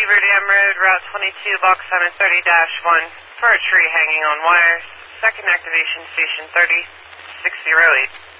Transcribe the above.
Beaver Dam Road, Route 22, box sign 30-1, for a tree hanging on wires. Second activation, station 30, 608.